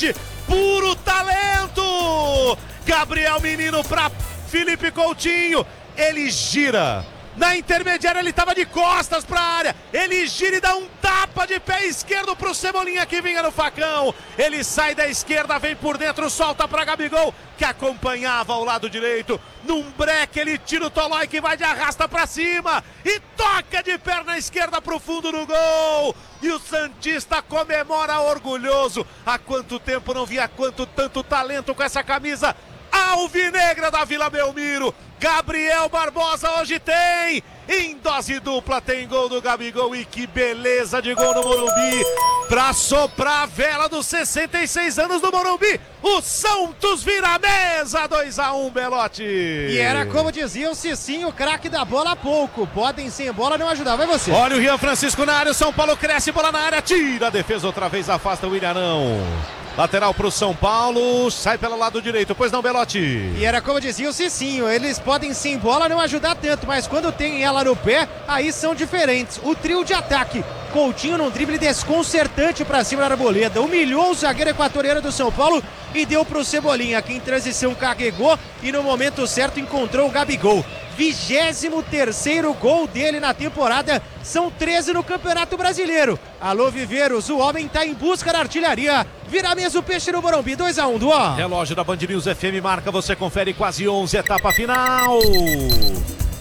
atacante, puro talento. Gabriel Menino para Felipe Coutinho, ele gira. Na intermediária ele estava de costas para a área, ele gira e dá um tapa de pé esquerdo para o Cebolinha que vinha no facão. Ele sai da esquerda, vem por dentro, solta para Gabigol, que acompanhava ao lado direito. Num breque ele tira o Tolói que vai de arrasta para cima e toca de perna esquerda para o fundo do gol. E o santista comemora orgulhoso. Há quanto tempo não via tanto talento com essa camisa alvinegra da Vila Belmiro. Gabriel Barbosa hoje tem, em dose dupla tem gol do Gabigol e que beleza de gol no Morumbi, pra soprar a vela dos 66 anos do Morumbi, o Santos vira a mesa, 2-1 Belotti. E era como dizia o Cicinho, craque da bola há pouco, podem sem bola não ajudar, vai você. Olha o Rian Francisco na área, o São Paulo cresce, bola na área, tira a defesa outra vez, afasta o Ilharão. Lateral para o São Paulo, sai pelo lado direito, pois não, Belotti? E era como dizia o Cicinho, eles podem sem bola não ajudar tanto, mas quando tem ela no pé, aí são diferentes. O trio de ataque, Coutinho num drible desconcertante para cima da Arboleda, humilhou o zagueiro equatoriano do São Paulo e deu para o Cebolinha, que em transição carregou e no momento certo encontrou o Gabigol. 23º gol dele na temporada, são 13 no Campeonato Brasileiro. Alô Viveiros, o homem tá em busca da artilharia. Vira mesmo o peixe no Morumbi, 2-1, Duó. Relógio da Band News FM marca, você confere quase 11, etapa final.